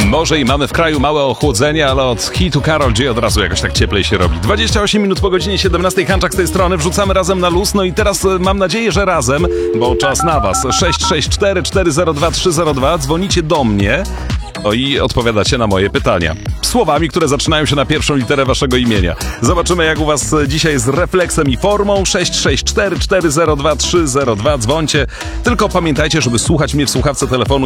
Może i mamy w kraju małe ochłodzenie, ale od hitu Karol G od razu jakoś tak cieplej się robi. 28 minut po godzinie 17, Hanczak z tej strony, wrzucamy razem na luz. No i teraz mam nadzieję, że razem, bo czas na was. 664 402 302, dzwonicie do mnie. No i odpowiadacie na moje pytania słowami, które zaczynają się na pierwszą literę waszego imienia. Zobaczymy, jak u was dzisiaj z refleksem i formą. 664 402 302, dzwońcie. Tylko pamiętajcie, żeby słuchać mnie w słuchawce telefonu